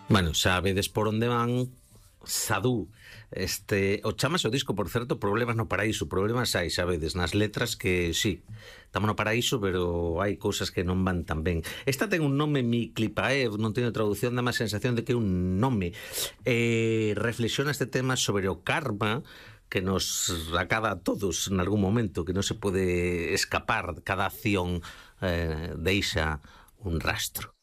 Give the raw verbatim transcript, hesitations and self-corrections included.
Bueno, xa vedes por onde van. Sadú, este, o chamase o disco, por certo, Problemas no Paraíso. Problemas hai, xa vedes, nas letras que sí, estamos no paraíso, pero hai cousas que non van tan ben. Esta ten un nome, Mi Clipaev, non teño traducción, dá má sensación de que é un nome. Eh, reflexiona este tema sobre o karma que nos acaba a todos en algún momento, que non se pode escapar, cada acción eh, deixa un rastro.